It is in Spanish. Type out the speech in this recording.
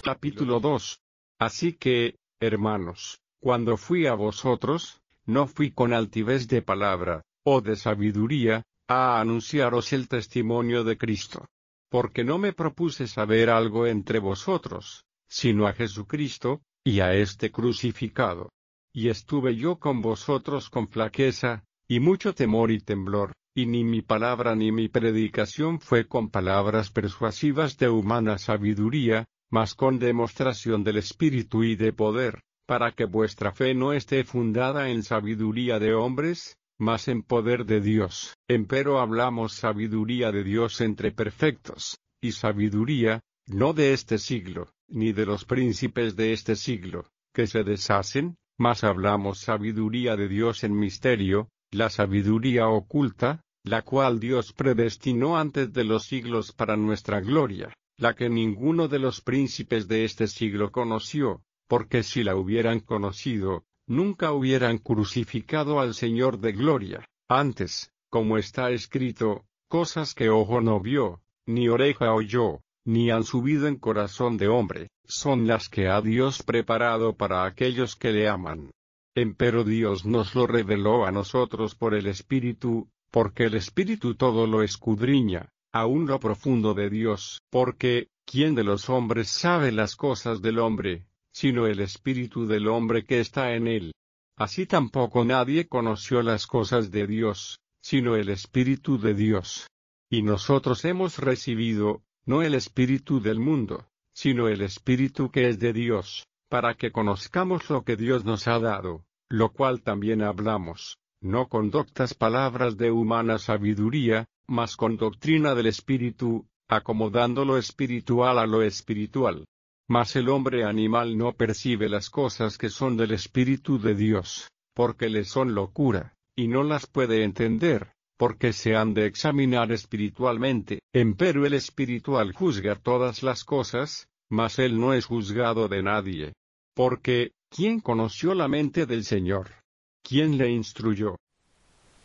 Capítulo 2. Así que, hermanos, cuando fui a vosotros, no fui con altivez de palabra, o de sabiduría, a anunciaros el testimonio de Cristo. Porque no me propuse saber algo entre vosotros, sino a Jesucristo, y a este crucificado. Y estuve yo con vosotros con flaqueza, y mucho temor y temblor, y ni mi palabra ni mi predicación fue con palabras persuasivas de humana sabiduría, mas con demostración del Espíritu y de poder, para que vuestra fe no esté fundada en sabiduría de hombres, mas en poder de Dios. Empero hablamos sabiduría de Dios entre perfectos, y sabiduría, no de este siglo, ni de los príncipes de este siglo, que se deshacen, mas hablamos sabiduría de Dios en misterio, la sabiduría oculta, la cual Dios predestinó antes de los siglos para nuestra gloria, la que ninguno de los príncipes de este siglo conoció, porque si la hubieran conocido, nunca hubieran crucificado al Señor de gloria. Antes, como está escrito, cosas que ojo no vio, ni oreja oyó, ni han subido en corazón de hombre, son las que ha Dios preparado para aquellos que le aman. Empero Dios nos lo reveló a nosotros por el Espíritu, porque el Espíritu todo lo escudriña, aun lo profundo de Dios. Porque, ¿quién de los hombres sabe las cosas del hombre, sino el Espíritu del hombre que está en él? Así tampoco nadie conoció las cosas de Dios, sino el Espíritu de Dios. Y nosotros hemos recibido, no el espíritu del mundo, sino el Espíritu que es de Dios, para que conozcamos lo que Dios nos ha dado, lo cual también hablamos, no con doctas palabras de humana sabiduría, mas con doctrina del Espíritu, acomodando lo espiritual a lo espiritual. Mas el hombre animal no percibe las cosas que son del Espíritu de Dios, porque le son locura, y no las puede entender, porque se han de examinar espiritualmente. Empero el espiritual juzga todas las cosas, mas él no es juzgado de nadie. Porque, ¿quién conoció la mente del Señor? ¿Quién le instruyó?